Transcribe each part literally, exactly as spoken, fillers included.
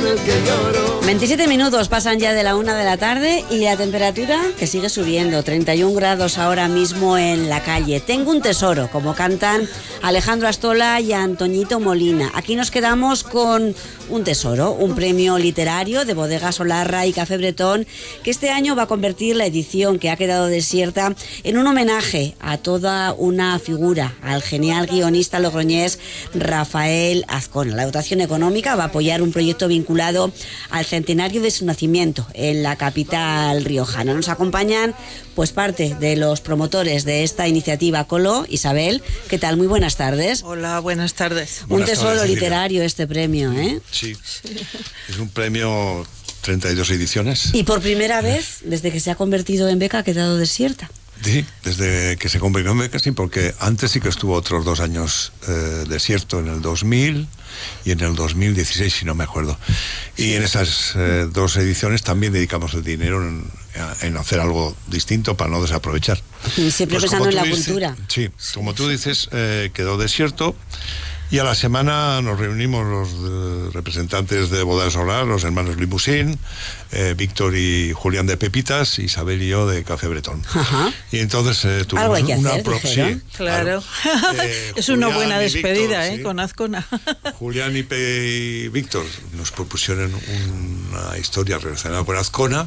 que lloro. veintisiete minutos pasan ya de la una de la tarde y la temperatura que sigue subiendo, treinta y un grados ahora mismo en la calle. Tengo un tesoro, como cantan Alejandro Astola y Antoñito Molina. Aquí nos quedamos con un tesoro, un premio literario de Bodegas Olarra y Café Bretón, que este año va a convertir la edición que ha quedado desierta en un homenaje a toda una figura, al genial guionista logroñés Rafael Azcona. La dotación económica va a apoyar un proyecto vinculado al centenario de su nacimiento en la capital riojana. Nos acompañan pues parte de los promotores de esta iniciativa, Colo. Isabel, ¿qué tal? Muy buenas tardes. Hola, buenas tardes. Un Buenas tesoro tardes, literario este premio, ¿eh? Sí, es un premio, treinta y dos ediciones. Y por primera vez, desde que se ha convertido en beca, ha quedado desierta. Sí, desde que se convirtió en beca, sí, porque antes sí que estuvo otros dos años eh, desierto, en el dos mil y en el dos mil dieciséis, si no me acuerdo. Y sí, en esas eh, dos ediciones también dedicamos el dinero en, en hacer algo distinto para no desaprovechar. Y siempre Pues pensando en la dices, cultura. Sí, como tú dices, eh, quedó desierto. Y a la semana nos reunimos los eh, representantes de Bodegas Olarra, los hermanos Limusín, eh, Víctor y Julián de Pepitas, Isabel y yo de Café Bretón. Ajá. Y entonces eh, tuvimos Algo hay que una hacer, pro- dijeron. sí, Claro. claro. Eh, es una Julián buena y despedida, Víctor, ¿eh? sí. Con Azcona. Julián y, Pe- y Víctor nos propusieron una historia relacionada con Azcona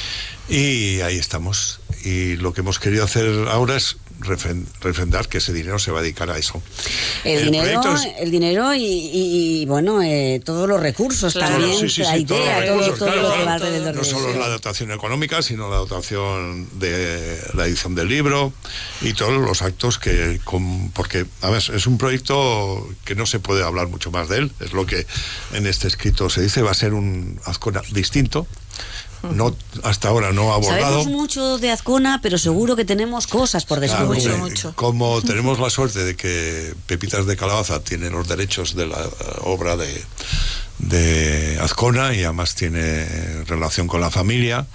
y ahí estamos. Y lo que hemos querido hacer ahora es refrendar que ese dinero se va a dedicar a eso. El, el dinero, es... el dinero y, y, y bueno, eh, todos los recursos, claro, también, sí, sí, la sí, idea, todo, recursos, todo, todo claro, lo que va alrededor de eso. No solo la dotación económica, sino la dotación de la edición del libro y todos los actos que, con, porque, a ver, es un proyecto que no se puede hablar mucho más de él, es lo que en este escrito se dice, va a ser un Azcona distinto. No, hasta ahora no ha abordado. Sabemos mucho de Azcona, pero seguro que tenemos cosas por descubrir. Claro, mucho, mucho. Como tenemos la suerte de que Pepitas de Calabaza tiene los derechos de la obra de, de Azcona y además tiene relación con la familia,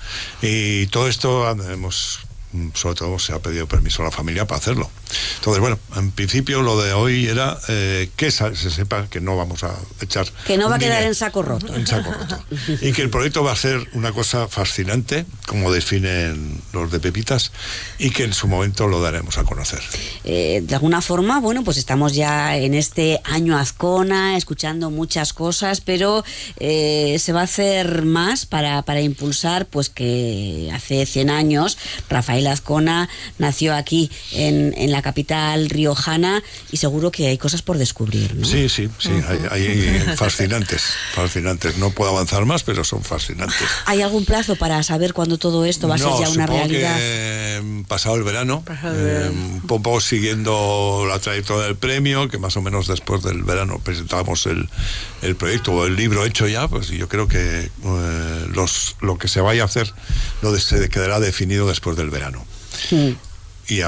y todo esto hemos, sobre todo se ha pedido permiso a la familia para hacerlo. Entonces, bueno, en principio lo de hoy era eh, que se sepa que no vamos a echar... Que no va a quedar dinero, en saco roto. En saco roto. Y que el proyecto va a ser una cosa fascinante, como definen los de Pepitas, y que en su momento lo daremos a conocer. Eh, de alguna forma, bueno, pues estamos ya en este año Azcona, escuchando muchas cosas, pero eh, se va a hacer más para, para impulsar, pues que hace cien años Rafael Azcona nació aquí en, en la capital riojana, y seguro que hay cosas por descubrir, ¿no? Sí, sí, sí, uh-huh. hay, hay fascinantes, fascinantes. No puedo avanzar más, pero son fascinantes. ¿Hay algún plazo para saber cuándo todo esto va a no, ser ya una realidad? Que, pasado el verano, pasado el verano. Eh, un poco siguiendo la trayectoria del premio, que más o menos después del verano presentamos el, el proyecto o el libro hecho ya, pues yo creo que eh, los, lo que se vaya a hacer lo de, se quedará definido después del verano. Sí. Y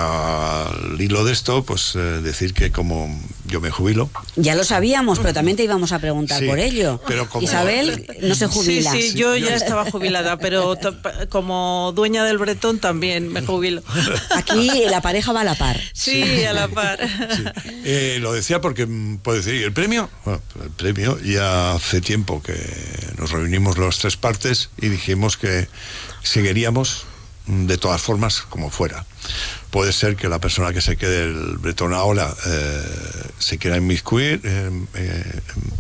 al hilo de esto, pues eh, decir que como yo me jubilo... Ya lo sabíamos, pero también te íbamos a preguntar sí, por ello. Pero como... Isabel no se jubila. Sí, sí, yo ya estaba jubilada, pero t- como dueña del Bretón también me jubilo. Aquí la pareja va a la par. Sí, sí. a la par. Sí. Eh, lo decía porque, puedo decir, ¿y el premio? Bueno, el premio ya hace tiempo que nos reunimos las tres partes y dijimos que seguiríamos de todas formas como fuera. Puede ser que la persona que se quede el Bretón ahora eh, se quiera inmiscuir, eh, eh,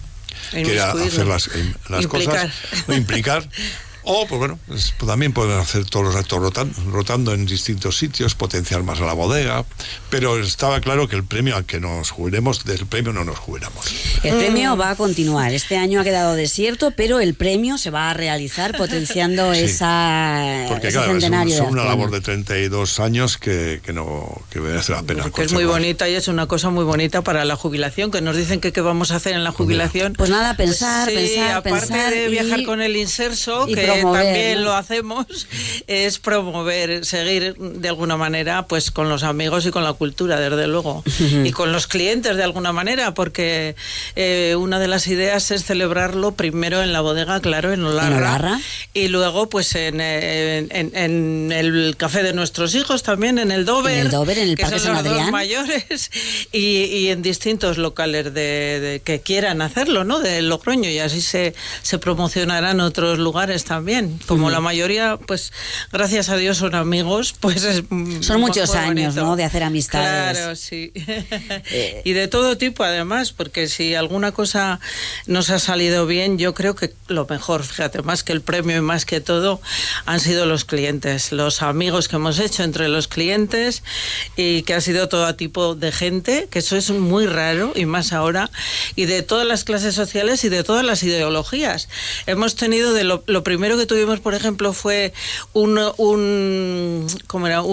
quiera hacer las, eh, las cosas, o implicar. O, pues bueno, pues, pues también pueden hacer todos los actos rotando, rotando en distintos sitios, potenciar más a la bodega, pero estaba claro que el premio, al que nos jubilemos, del premio no nos jubilamos. El premio va a continuar. Este año ha quedado desierto, pero el premio se va a realizar potenciando sí, esa porque ese claro, centenario. Es un, una labor de treinta y dos años que, que no que merece la pena. Porque es muy bonita y es una cosa muy bonita para la jubilación, que nos dicen que qué vamos a hacer en la jubilación. Pues nada, pensar, pues sí, pensar, aparte pensar. de viajar y, con el inserso, y que promover, también ¿no? lo hacemos, es promover, seguir de alguna manera pues con los amigos y con la cultura, desde luego, uh-huh. y con los clientes de alguna manera, porque eh, una de las ideas es celebrarlo primero en la bodega, claro, en Olarra, ¿En Olarra? y luego pues en, en, en, en el café de nuestros hijos también, en el Dover, en el, Dover, en el que Parque son San los Adrián. dos mayores, y, y en distintos locales de, de que quieran hacerlo, ¿no? De Logroño, y así se, se promocionarán otros lugares también. Como uh-huh. la mayoría, pues, gracias a Dios son amigos, pues es son muchos muy años, bonito. ¿no? De hacer amistades. Claro, sí. eh. Y de todo tipo, además, porque si alguna cosa nos ha salido bien, yo creo que lo mejor, fíjate, más que el premio y más que todo, han sido los clientes, los amigos que hemos hecho entre los clientes, y que ha sido todo tipo de gente, que eso es muy raro, y más ahora, y de todas las clases sociales y de todas las ideologías. Hemos tenido, de lo, lo primero que tuvimos, por ejemplo, fue un, un ¿cómo era?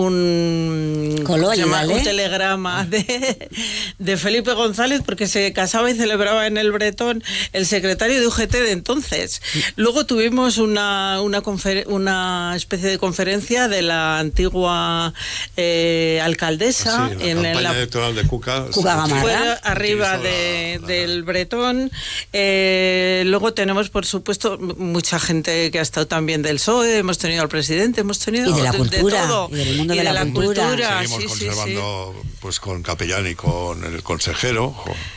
Un, Coló, se llama? un telegrama de, de Felipe González, porque se casaba y celebraba en el Bretón el secretario de U G T de entonces. Luego tuvimos una, una, confer, una especie de conferencia de la antigua eh, alcaldesa, sí, la en, campaña en la electoral de Cuca, Cuca Gamarra, fue arriba de, la, la... del Bretón. Eh, luego tenemos, por supuesto, mucha gente que ha estado también del P S O E, hemos tenido al presidente, hemos tenido y de la de, cultura, de todo, y del mundo y de, de la, la cultura. cultura. Seguimos sí, conservando, sí, sí. pues con Capellán y con el consejero.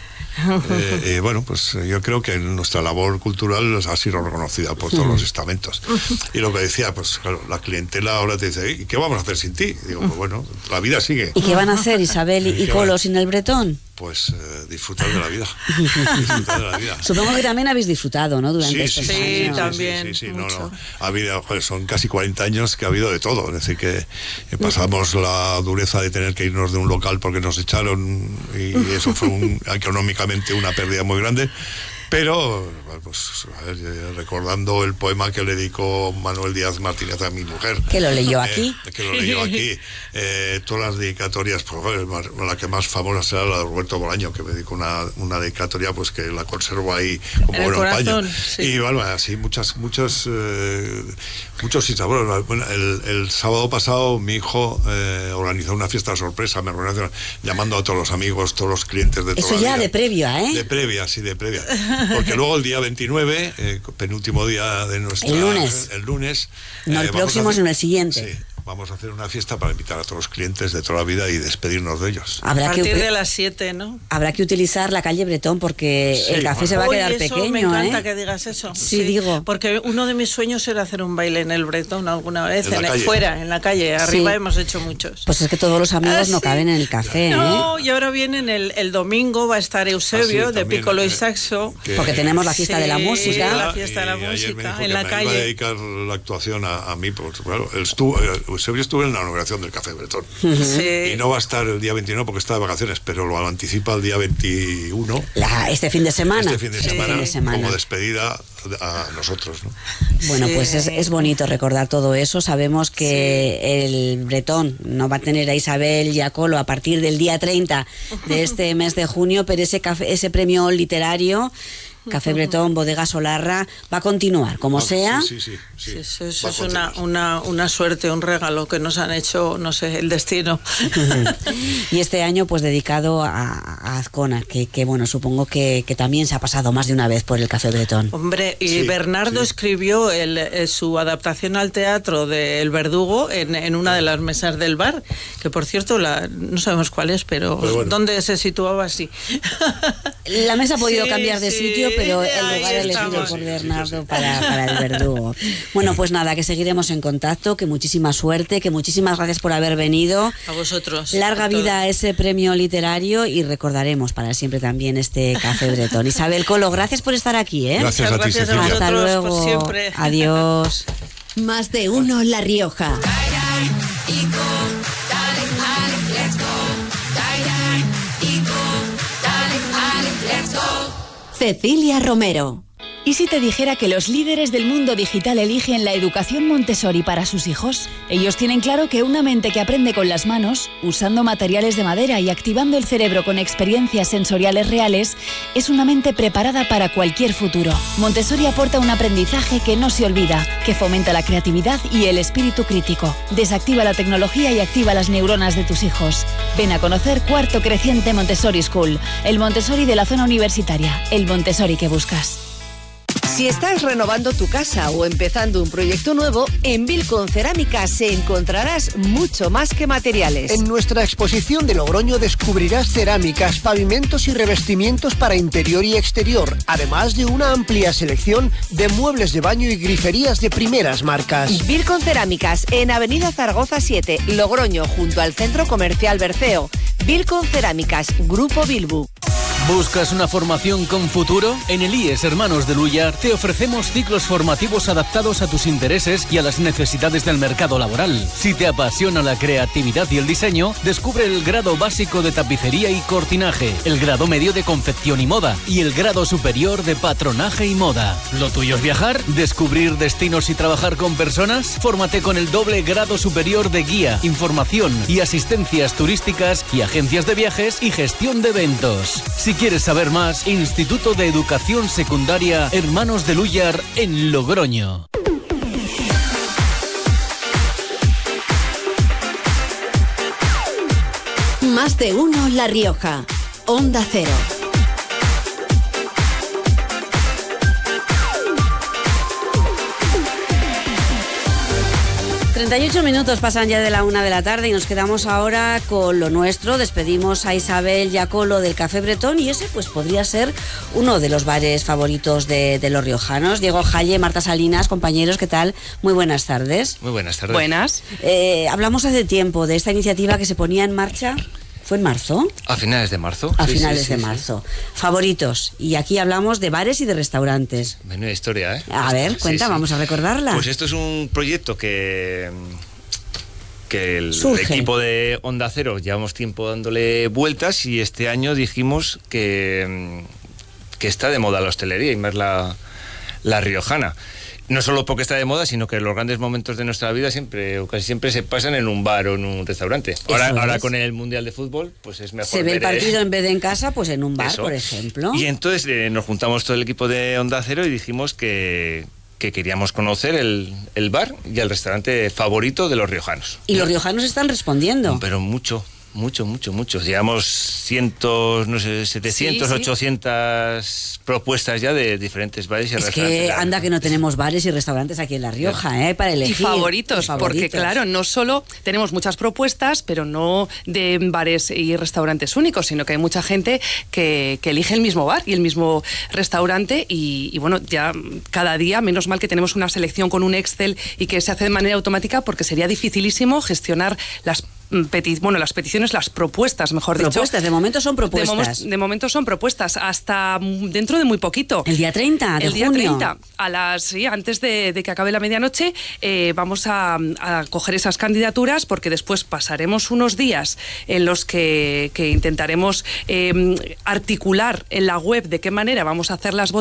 Eh, eh, bueno, pues yo creo que nuestra labor cultural ha sido reconocida por todos los estamentos. Y lo que decía, pues claro, la clientela ahora te dice, ¿y qué vamos a hacer sin ti? Digo, pues bueno, la vida sigue. ¿Y qué van a hacer Isabel y, y Colo sin el Bretón? Pues eh, disfrutar de la vida. disfrutar de la vida. Supongo que también habéis disfrutado, ¿no? Durante sí, estos sí, años. Sí, también. Sí, sí, sí, no, no. Ha habido, joder, son casi cuarenta años que ha habido de todo. Es decir, que pasamos la dureza de tener que irnos de un local porque nos echaron, y eso fue un, económicamente una pérdida muy grande. Pero, pues, a ver, recordando el poema que le dedicó Manuel Díaz Martínez a mi mujer. Que lo leyó aquí. Eh, que lo leyó aquí. Eh, todas las dedicatorias, pues, la que más famosa será la de Roberto Bolaño, que me dedicó una, una dedicatoria, pues, que la conservo ahí como en el corazón, paño. sí. Y, bueno, así, muchas, muchas, eh, muchos sinsabores. Bueno, el, el sábado pasado, mi hijo eh, organizó una fiesta sorpresa, me organizó, llamando a todos los amigos, todos los clientes de toda Eso la ya vida. de previa, ¿eh? De previa, sí, de previa. Porque luego el día veintinueve, eh, penúltimo día de nuestra... El lunes. El lunes. No eh, el próximo, hacer, sino el siguiente. Sí, vamos a hacer una fiesta para invitar a todos los clientes de toda la vida y despedirnos de ellos. Habrá a partir que, de las siete, ¿no? Habrá que utilizar la calle Bretón porque sí, el café bueno. se va a quedar Oye, eso, pequeño, me encanta ¿eh? que digas eso. Sí, sí, digo. Porque uno de mis sueños era hacer un baile en el Bretón alguna vez, en en la el, fuera, en la calle. Arriba sí. hemos hecho muchos. Pues es que todos los amigos ah, no sí. caben en el café, No, ¿eh? y ahora vienen el, el domingo, va a estar Eusebio, ah, sí, de Piccolo y Saxo. Que, porque tenemos la fiesta sí, de la música. La fiesta de la música, en la me calle. Iba a dedicar la actuación a, a mí, porque claro, estuvo, Eusebio estuvo en la inauguración del Café Bretón. Sí. Y no va a estar el día veintiuno porque está de vacaciones, pero lo anticipa el día veintiuno. La, este fin de semana. Este fin de, sí. semana, fin de semana. Como despedida a nosotros, ¿no? Bueno, sí. pues es, es bonito recordar todo eso. Sabemos que sí. el Bretón no va a tener a Isabel y a Colo a partir del día treinta de este mes de junio, pero ese, café, ese premio literario Café Bretón, Bodega Olarra, va a continuar, como ah, sea. Sí, sí, sí. sí. Eso, eso es una, una, una suerte, un regalo que nos han hecho, no sé, el destino. Y este año, pues dedicado a, a Azcona, que, que bueno, supongo que, que también se ha pasado más de una vez por el Café Bretón. Hombre, y sí, Bernardo sí. escribió el, el, su adaptación al teatro de El Verdugo en, en una de las mesas del bar, que por cierto, la, no sabemos cuál es, pero, pero bueno. ¿dónde se situaba así? La mesa ha podido sí, cambiar de sí. sitio, pero el lugar elegido por Bernardo para, para El Verdugo. Bueno, pues nada, que seguiremos en contacto, que muchísima suerte, que muchísimas gracias por haber venido. A vosotros. Larga vida a ese premio literario y recordaremos para siempre también este Café Bretón. Isabel Colo, gracias por estar aquí, ¿eh? Gracias a ti, gracias a Hasta luego. Por siempre. Adiós. Más de uno La Rioja. Cecilia Romero. ¿Y si te dijera que los líderes del mundo digital eligen la educación Montessori para sus hijos? Ellos tienen claro que una mente que aprende con las manos, usando materiales de madera y activando el cerebro con experiencias sensoriales reales, es una mente preparada para cualquier futuro. Montessori aporta un aprendizaje que no se olvida, que fomenta la creatividad y el espíritu crítico. Desactiva la tecnología y activa las neuronas de tus hijos. Ven a conocer Cuarto Creciente Montessori School, el Montessori de la zona universitaria, el Montessori que buscas. Si estás renovando tu casa o empezando un proyecto nuevo, en Vilcon Cerámicas encontrarás mucho más que materiales. En nuestra exposición de Logroño descubrirás cerámicas, pavimentos y revestimientos para interior y exterior, además de una amplia selección de muebles de baño y griferías de primeras marcas. Vilcon Cerámicas, en Avenida Zaragoza siete, Logroño, junto al Centro Comercial Berceo. Vilcon Cerámicas, Grupo Bilbu. ¿Buscas una formación con futuro? En el I E S Hermanos de Lúyar te ofrecemos ciclos formativos adaptados a tus intereses y a las necesidades del mercado laboral. Si te apasiona la creatividad y el diseño, descubre el grado básico de tapicería y cortinaje, el grado medio de confección y moda y el grado superior de patronaje y moda. ¿Lo tuyo es viajar? ¿Descubrir destinos y trabajar con personas? Fórmate con el doble grado superior de guía, información y asistencias turísticas y agencias de viajes y gestión de eventos. Si quieres saber más, Instituto de Educación Secundaria Hermanos de Lúyar en Logroño. Más de uno La Rioja. Onda Cero. treinta y ocho minutos pasan ya de la una de la tarde y nos quedamos ahora con lo nuestro. Despedimos a Isabel Yacolo del Café Bretón y ese pues podría ser uno de los bares favoritos de, de los riojanos. Diego Jalle, Marta Salinas, compañeros, ¿qué tal? Muy buenas tardes. Muy buenas tardes. Buenas. Eh, hablamos hace tiempo de esta iniciativa que se ponía en marcha. ¿Fue en marzo? A finales de marzo. A sí, finales sí, de sí, marzo. Sí. Favoritos. Y aquí hablamos de bares y de restaurantes. Menuda historia, ¿eh? A ver, cuenta, sí, sí. Vamos a recordarla. Pues esto es un proyecto que, que el Surge. equipo de Onda Cero llevamos tiempo dándole vueltas y este año dijimos que, que está de moda la hostelería y más la, la riojana. No solo porque está de moda, sino que los grandes momentos de nuestra vida siempre o casi siempre se pasan en un bar o en un restaurante. Ahora, ahora con el Mundial de Fútbol, pues es mejor. Se ve el ver, partido eh, en vez de en casa, pues en un bar, eso. Por ejemplo. Y entonces eh, nos juntamos todo el equipo de Onda Cero y dijimos que, que queríamos conocer el, el bar y el restaurante favorito de los riojanos. Y los riojanos están respondiendo. Pero mucho. Mucho, mucho, mucho. Llevamos cientos, no sé, setecientos, sí, sí. ochocientas propuestas ya de diferentes bares y es restaurantes. Es que anda que no tenemos bares y restaurantes aquí en La Rioja, ¿eh? Para elegir. Y favoritos, y favoritos, porque claro, no solo tenemos muchas propuestas, pero no de bares y restaurantes únicos, sino que hay mucha gente que, que elige el mismo bar y el mismo restaurante y, y bueno, ya cada día, menos mal que tenemos una selección con un Excel y que se hace de manera automática porque sería dificilísimo gestionar las Peti- bueno, las peticiones, las propuestas, mejor propuestas, dicho. Propuestas, de momento son propuestas. De, mo- de momento son propuestas, hasta dentro de muy poquito. El día treinta de El día junio. treinta, a las, sí, antes de, de que acabe la medianoche, eh, vamos a, a coger esas candidaturas porque después pasaremos unos días en los que, que intentaremos eh, articular en la web de qué manera vamos a hacer las votaciones